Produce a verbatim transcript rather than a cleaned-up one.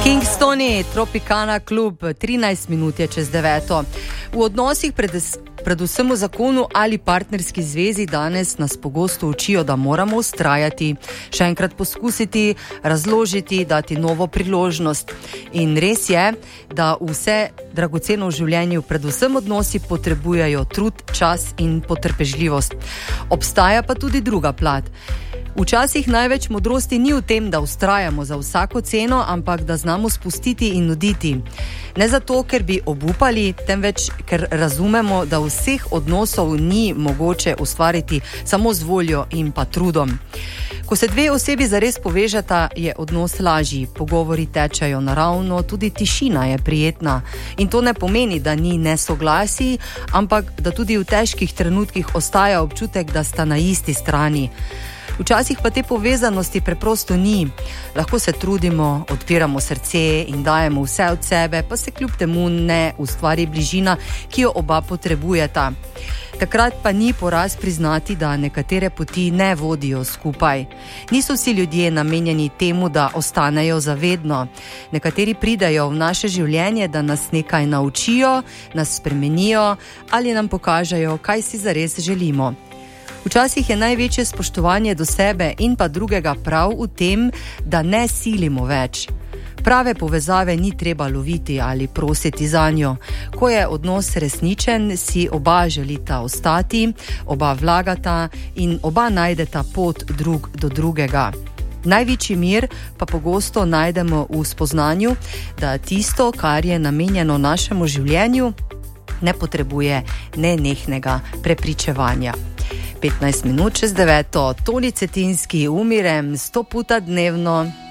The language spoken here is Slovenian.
Kingstoni, Tropicana klub, trinajst minut je čez deveto. V odnosih predes, predvsem v zakonu ali partnerski zvezi danes nas pogosto učijo, da moramo ustrajati, še enkrat poskusiti, razložiti, dati novo priložnost. In res je, da vse dragoceno v življenju, predvsem odnosi, potrebujejo trud, čas in potrpežljivost. Obstaja pa tudi druga plat. Včasih največ modrosti ni v tem, da ustrajamo za vsako ceno, ampak da znamo spustiti in nuditi. Ne zato, ker bi obupali, temveč, ker razumemo, da vseh odnosov ni mogoče ustvariti samo z voljo in pa trudom. Ko se dve osebi zares povežeta, je odnos lažji, pogovori tečejo naravno, tudi tišina je prijetna. In to ne pomeni, da ni nesoglasij, ampak da tudi v težkih trenutkih ostaja občutek, da sta na isti strani. Včasih pa te povezanosti preprosto ni. Lahko se trudimo, odpiramo srce in dajemo vse od sebe, pa se kljub temu ne ustvari bližina, ki jo oba potrebujeta. Takrat pa ni poraz priznati, da nekatere poti ne vodijo skupaj. Niso vsi ljudje namenjeni temu, da ostanejo zavedno. Nekateri pridejo v naše življenje, da nas nekaj naučijo, nas spremenijo ali nam pokažejo, kaj si zares želimo. Včasih je največje spoštovanje do sebe in pa drugega prav v tem, da ne silimo več. Prave povezave ni treba loviti ali prositi zanjo. Ko je odnos resničen, si oba želita ostati, oba vlagata in oba najdeta pot drug do drugega. Največji mir pa pogosto najdemo v spoznanju, da tisto, kar je namenjeno našemu življenju, ne potrebuje nenehnega prepričevanja. petnajst minut čez deveto, Toni Cetinski, umirem sto puta dnevno.